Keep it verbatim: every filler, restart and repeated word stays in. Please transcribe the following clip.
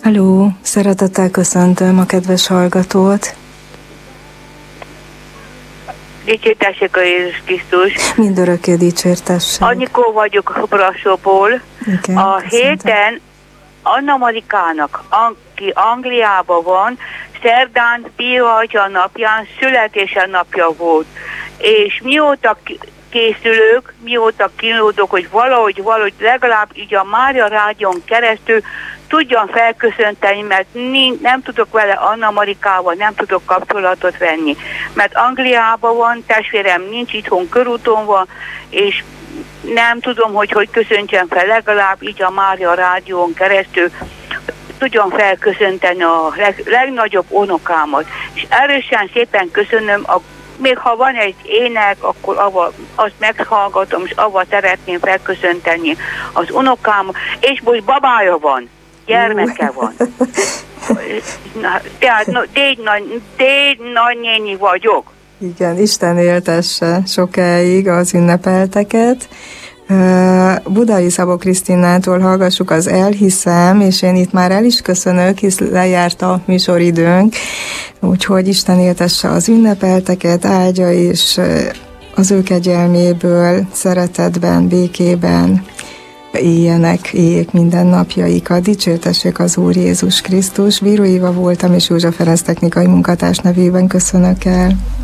Halló, szeretettel köszöntöm a kedves hallgatót. Dicsértessék a Jézus Krisztus. Mindörökké dicsértessék. Annikó vagyok a Brassóból. Igen, a köszöntöm. héten Anna Marikának, aki Angliában van, szerdán Pia Atya napján születése napja volt. És mióta készülök, mióta kínlódok, hogy valahogy, valahogy legalább így a Mária Rádión keresztül tudjam felköszönteni, mert nem tudok vele, Anna Marikával nem tudok kapcsolatot venni. Mert Angliában van, testvérem nincs itthon, körúton van, és nem tudom, hogy hogy köszöntsem fel, legalább így a Mária Rádión keresztül tudjam felköszönteni a leg, legnagyobb unokámat. És erősen szépen köszönöm, a, még ha van egy ének, akkor ava, azt meghallgatom, és avval szeretném felköszönteni az unokám, és most babája van, gyermeke van. Na, tehát no, déd, nagy, déd nagynéni vagyok. Igen, Isten éltesse sokáig az ünnepelteket. Budai Szabó Krisztinától hallgassuk az Elhiszem, és én itt már el is köszönök, hisz lejárt a műsoridőnk, úgyhogy Isten éltesse az ünnepelteket, áldja, és az ő kegyelméből, szeretetben, békében éljenek, éljék minden napjaikat. Dicsértessék az Úr Jézus Krisztus. Bíró Éva voltam, és József Ferenc technikai munkatárs nevében köszönök el.